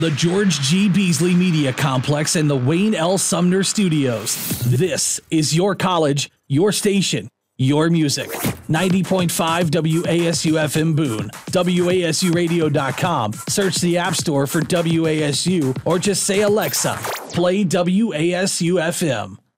the George G. Beasley Media Complex and the Wayne L. Sumner Studios. This is your college, your station, your music. 90.5 WASU-FM Boone, WASUradio.com. Search the App Store for WASU or just say, Alexa, play WASU-FM.